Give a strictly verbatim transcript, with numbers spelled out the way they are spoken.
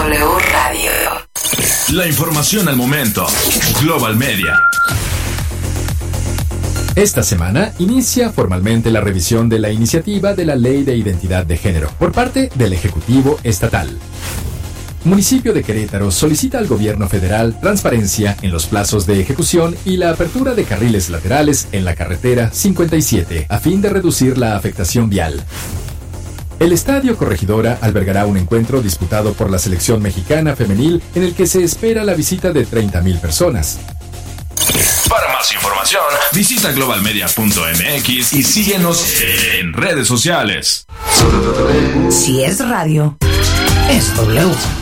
W Radio. La información al momento. Global Media. Esta semana inicia formalmente la revisión de la iniciativa de la Ley de Identidad de Género por parte del Ejecutivo Estatal. Municipio de Querétaro solicita al gobierno federal transparencia en los plazos de ejecución y la apertura de carriles laterales en la carretera cincuenta y siete a fin de reducir la afectación vial. El Estadio Corregidora albergará un encuentro disputado por la selección mexicana femenil en el que se espera la visita de treinta mil personas. Para más información, visita global media punto m x y síguenos en redes sociales. Si es radio, es W.